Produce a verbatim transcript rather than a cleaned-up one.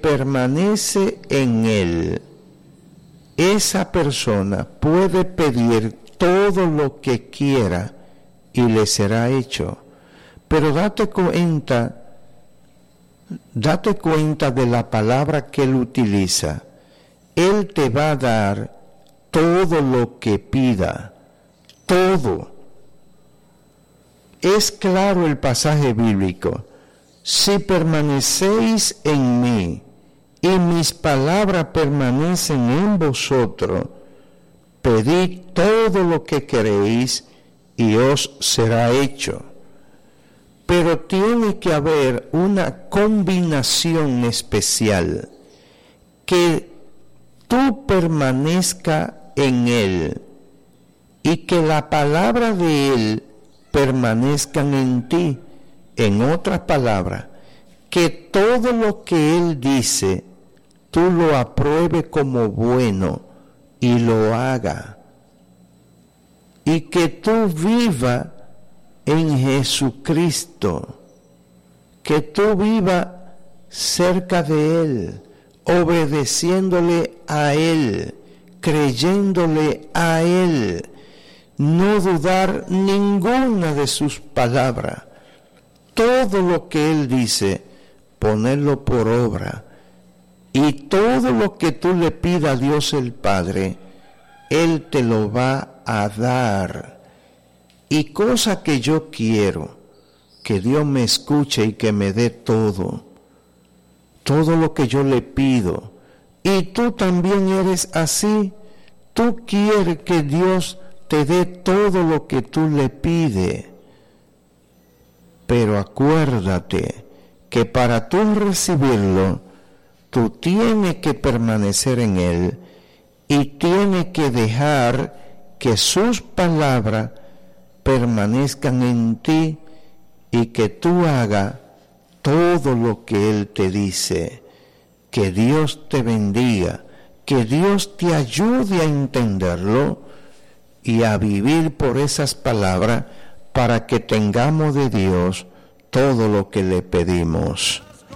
permanece en Él, esa persona puede pedir todo lo que quiera y le será hecho. Pero date cuenta, date cuenta de la palabra que Él utiliza. Él te va a dar todo lo que pida, todo. Es claro el pasaje bíblico. Si permanecéis en mí y mis palabras permanecen en vosotros, pedid todo lo que queréis y os será hecho. Pero tiene que haber una combinación especial, que tú permanezca en Él y que la palabra de Él permanezcan en ti. En otras palabras, que todo lo que Él dice, tú lo apruebes como bueno y lo haga. Y que tú vivas en Jesucristo, que tú vivas cerca de Él, obedeciéndole a Él, creyéndole a Él, no dudar ninguna de sus palabras. Todo lo que Él dice, ponerlo por obra. Y todo lo que tú le pidas a Dios el Padre, Él te lo va a dar. Y cosa que yo quiero, que Dios me escuche y que me dé todo. Todo lo que yo le pido. Y tú también eres así. Tú quieres que Dios te dé todo lo que tú le pides. Pero acuérdate que para tú recibirlo, tú tienes que permanecer en Él y tienes que dejar que sus palabras permanezcan en ti y que tú hagas todo lo que Él te dice. Que Dios te bendiga, que Dios te ayude a entenderlo y a vivir por esas palabras, para que tengamos de Dios todo lo que le pedimos.